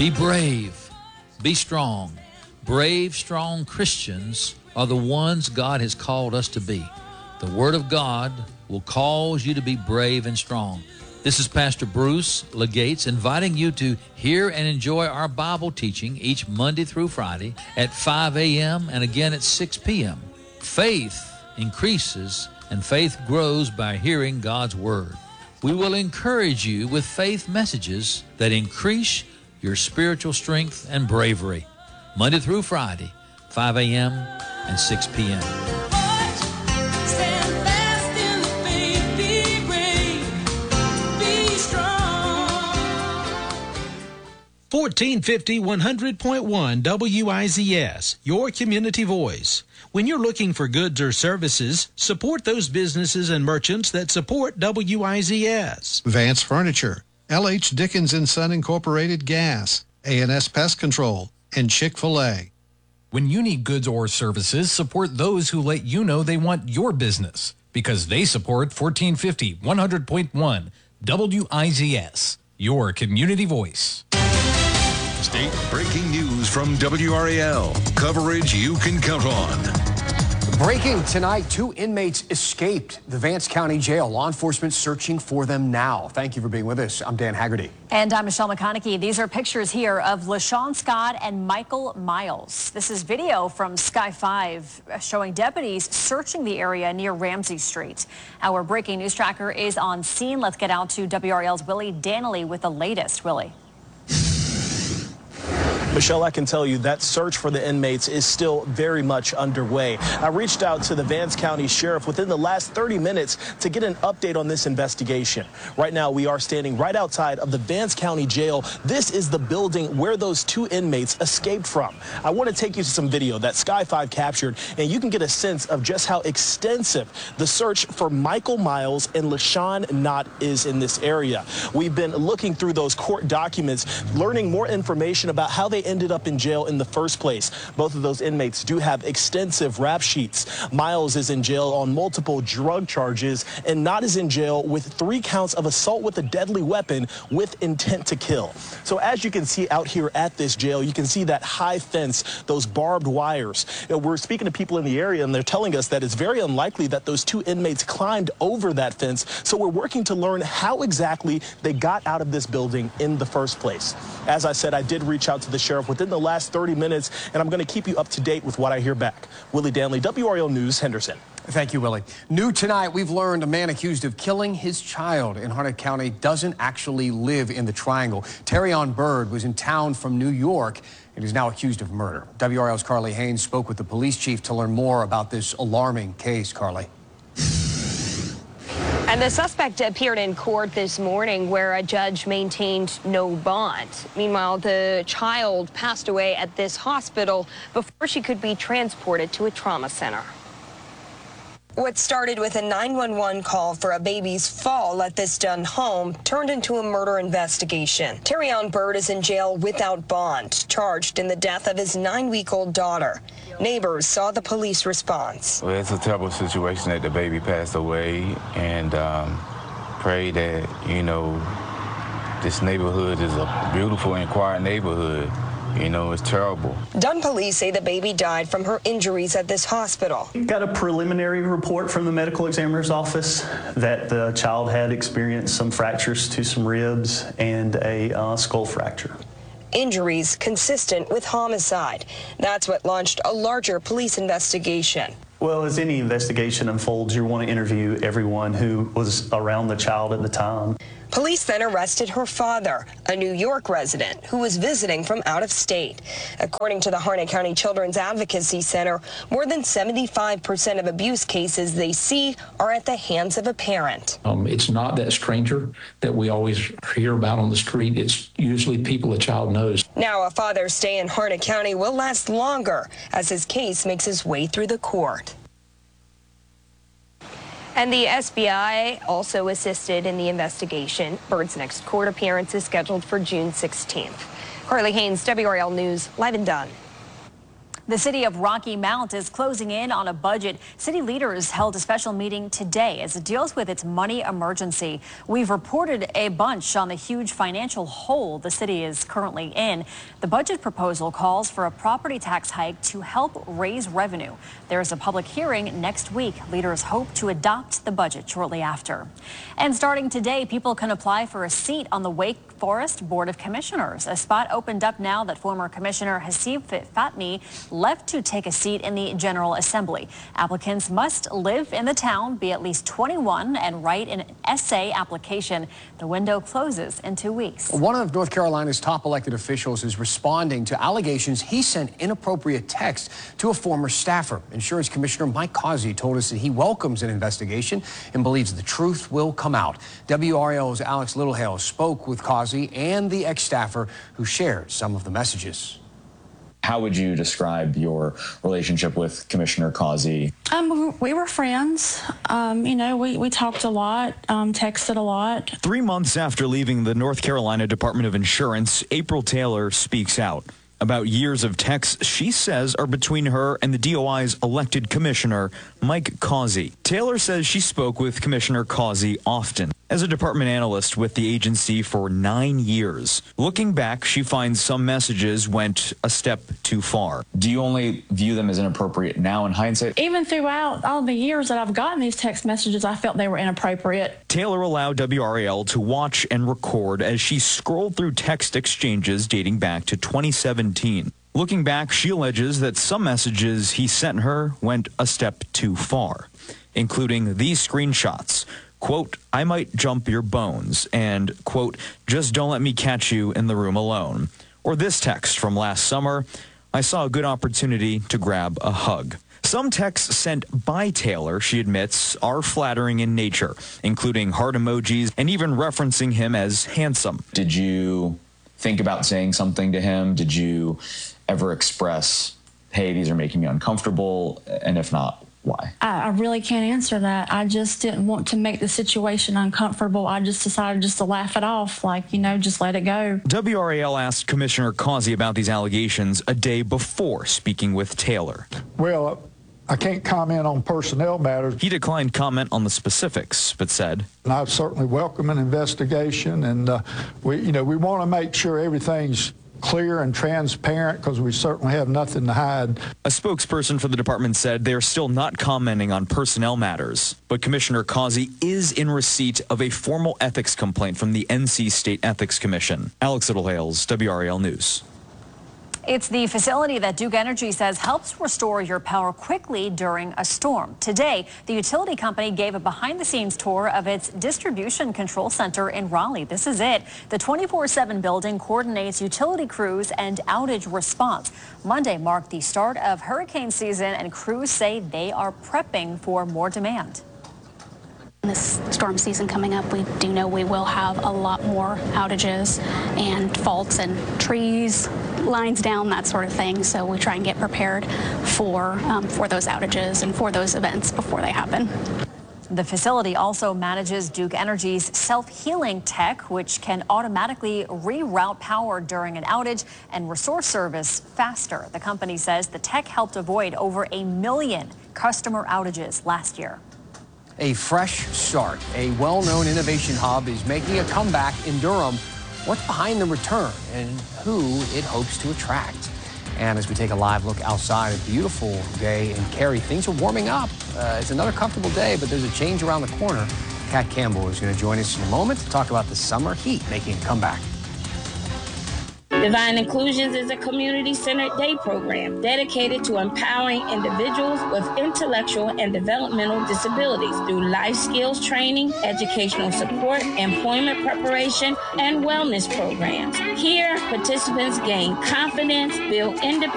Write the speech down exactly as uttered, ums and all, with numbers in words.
Be brave. Be strong. Brave, strong Christians are the ones God has called us to be. The Word of God will cause you to be brave and strong. This is Pastor Bruce Legates inviting you to hear and enjoy our Bible teaching each Monday through Friday at five a.m. and again at six p.m. Faith increases and faith grows by hearing God's Word. We will encourage you with faith messages that increase your spiritual strength and bravery. Monday through Friday, five a.m. and six p.m. fourteen fifty, one hundred point one W I Z S, your community voice. When you're looking for goods or services, support those businesses and merchants that support W I Z S. Vance Furniture, L H Dickens and Son Incorporated Gas, A and S Pest Control, and Chick-fil-A. When you need goods or services, support those who let you know they want your business, because they support fourteen fifty, one hundred point one W I Z S, your community voice. State breaking news from W R A L. Coverage you can count on. Breaking tonight, two inmates escaped the Vance County Jail. Law enforcement searching for them now. Thank you for being with us. I'm Dan Haggerty. And I'm Michelle McConaughey. These are pictures here of LaShawn Scott and Michael Miles. This is video from Sky five showing deputies searching the area near Ramsey Street. Our breaking news tracker is on scene. Let's get out to W R A L's Willie Danley with the latest. Willie. Michelle, I can tell you that search for the inmates is still very much underway. I reached out to the Vance County Sheriff within the last thirty minutes to get an update on this investigation. Right now, we are standing right outside of the Vance County Jail. This is the building where those two inmates escaped from. I want to take you to some video that Sky five captured, and you can get a sense of just how extensive the search for Michael Miles and LaShawn Knott is in this area. We've been looking through those court documents, learning more information about how they ended up in jail in the first place. Both of those inmates do have extensive rap sheets. Miles is in jail on multiple drug charges, and Knott is in jail with three counts of assault with a deadly weapon with intent to kill. So as you can see out here at this jail, you can see that high fence, those barbed wires. You know, we're speaking to people in the area, and they're telling us that it's very unlikely that those two inmates climbed over that fence. So we're working to learn how exactly they got out of this building in the first place. As I said, I did reach out to the sheriff within the last thirty minutes, and I'm going to keep you up to date with what I hear back. Willie Danley, W R A L News, Henderson. Thank you, Willie. New tonight, we've learned a man accused of killing his child in Harnett County doesn't actually live in the Triangle. Terrion Bird was in town from New York and is now accused of murder. W R A L's Carly Haynes spoke with the police chief to learn more about this alarming case. Carly. And the suspect appeared in court this morning where a judge maintained no bond. Meanwhile, the child passed away at this hospital before she could be transported to a trauma center. What started with a nine one one call for a baby's fall at this Dunn home turned into a murder investigation. Terrion Bird is in jail without bond, charged in the death of his nine-week-old daughter. Neighbors saw the police response. Well, it's a terrible situation that the baby passed away, and um, pray that, you know, this neighborhood is a beautiful and quiet neighborhood. You know, it's terrible. Dunn police say the baby died from her injuries at this hospital. Got a preliminary report from the medical examiner's office that the child had experienced some fractures to some ribs and a uh, skull fracture. Injuries consistent with homicide. That's what launched a larger police investigation. Well, as any investigation unfolds, you want to interview everyone who was around the child at the time. Police then arrested her father, a New York resident who was visiting from out of state. According to the Harnett County Children's Advocacy Center, more than seventy-five percent of abuse cases they see are at the hands of a parent. Um, it's not that stranger that we always hear about on the street. It's usually people a child knows. Now a father's stay in Harnett County will last longer as his case makes his way through the court. And the S B I also assisted in the investigation. Bird's next court appearance is scheduled for June sixteenth. Carly Haynes, W R A L News, live and done. The city of Rocky Mount is closing in on a budget. City leaders held a special meeting today as it deals with its money emergency. We've reported a bunch on the huge financial hole the city is currently in. The budget proposal calls for a property tax hike to help raise revenue. There's a public hearing next week. Leaders hope to adopt the budget shortly after. And starting today, people can apply for a seat on the Wake Forest Board of Commissioners. A spot opened up now that former Commissioner Hasib Fatmi left to take a seat in the General Assembly. Applicants must live in the town, be at least twenty-one, and write an essay application. The window closes in two weeks. One of North Carolina's top elected officials is responding to allegations he sent inappropriate text to a former staffer. Insurance Commissioner Mike Causey told us that he welcomes an investigation and believes the truth will come out. W R L's Alex Littlehale spoke with Causey and the ex-staffer who shared some of the messages. How would you describe your relationship with Commissioner Causey? Um, we were friends. Um, you know, we, we talked a lot, um, texted a lot. Three months after leaving the North Carolina Department of Insurance, April Taylor speaks out about years of texts she says are between her and the D O I's elected commissioner, Mike Causey. Taylor says she spoke with Commissioner Causey often. As a department analyst with the agency for nine years, looking back, she finds some messages went a step too far. Do you only view them as inappropriate now in hindsight? Even throughout all the years that I've gotten these text messages, I felt they were inappropriate. Taylor allowed W R A L to watch and record as she scrolled through text exchanges dating back to twenty seventeen. Looking back, she alleges that some messages he sent her went a step too far, including these screenshots. Quote, I might jump your bones, and, quote, just don't let me catch you in the room alone. Or this text from last summer, I saw a good opportunity to grab a hug. Some texts sent by Taylor, she admits, are flattering in nature, including heart emojis and even referencing him as handsome. Did you think about saying something to him? Did you ever express, hey, these are making me uncomfortable? And if not, why? I, I really can't answer that. I just didn't want to make the situation uncomfortable. I just decided just to laugh it off, like, you know, just let it go. W R A L asked Commissioner Causey about these allegations a day before speaking with Taylor. Well, I can't comment on personnel matters. He declined comment on the specifics, but said, and I certainly welcome an investigation, and uh, we, you know, we want to make sure everything's clear and transparent because we certainly have nothing to hide. A spokesperson for the department said they're still not commenting on personnel matters, but Commissioner Causey is in receipt of a formal ethics complaint from the N C State Ethics Commission. Alex Littlehales, W R A L News. It's the facility that Duke Energy says helps restore your power quickly during a storm. Today, the utility company gave a behind-the-scenes tour of its distribution control center in Raleigh. This is it. The twenty-four seven building coordinates utility crews and outage response. Monday marked the start of hurricane season, and crews say they are prepping for more demand. This storm season coming up, we do know we will have a lot more outages and faults and trees, lines down, that sort of thing. So we try and get prepared for, um, for those outages and for those events before they happen. The facility also manages Duke Energy's self-healing tech, which can automatically reroute power during an outage and restore service faster. The company says the tech helped avoid over a million customer outages last year. A fresh start. A well-known innovation hub is making a comeback in Durham. What's behind the return and who it hopes to attract? And as we take a live look outside, a beautiful day in Cary, things are warming up. Uh, it's another comfortable day, but there's a change around the corner. Kat Campbell is going to join us in a moment to talk about the summer heat making a comeback. Divine Inclusions is a community-centered day program dedicated to empowering individuals with intellectual and developmental disabilities through life skills training, educational support, employment preparation, and wellness programs. Here, participants gain confidence, build independence,